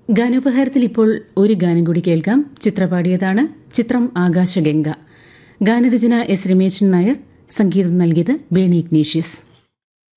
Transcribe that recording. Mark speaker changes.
Speaker 1: ഗാനോപഹാരത്തിൽ ഇപ്പോൾ ഒരു ഗാനം കൂടി കേൾക്കാം. ചിത്രപാടിയതാണ്. ചിത്രം ആകാശഗംഗ. ഗാനരചന എസ് രമേശൻ നായർ, സംഗീതം നൽകിയത് ബേണി ഇഗ്നേഷ്യസ്.